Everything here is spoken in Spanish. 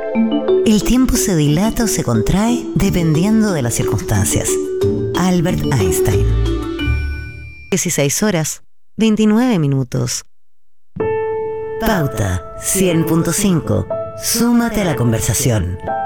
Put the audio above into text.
El tiempo se dilata o se contrae dependiendo de las circunstancias. Albert Einstein. 16 horas, 29 minutos. Pauta 100.5. Súmate a la conversación.